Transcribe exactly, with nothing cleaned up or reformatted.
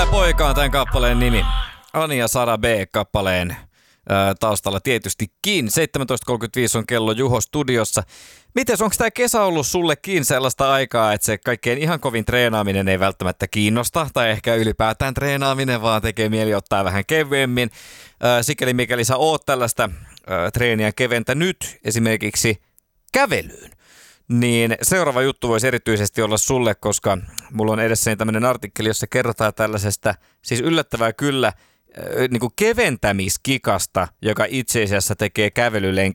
ja poika on tämän kappaleen nimi. Ani ja Sara B kappaleen ää, taustalla tietystikin. seitsemäntoista kolmekymmentäviisi on kello Juho studiossa. Mites, onko tämä kesä ollut sullekin sellaista aikaa, että se kaikkein ihan kovin treenaaminen ei välttämättä kiinnosta, tai ehkä ylipäätään treenaaminen, vaan tekee mieli ottaa vähän kevyemmin. Ää, sikäli mikäli sä oot tällaista ää, treeniä keventänyt esimerkiksi kävelyyn, niin seuraava juttu voisi erityisesti olla sulle, koska mulla on edessäni tämmöinen artikkeli, jossa kerrotaan tällaisesta, siis yllättävää kyllä, niin kuin keventämiskikasta, joka itse asiassa tekee kävelylen,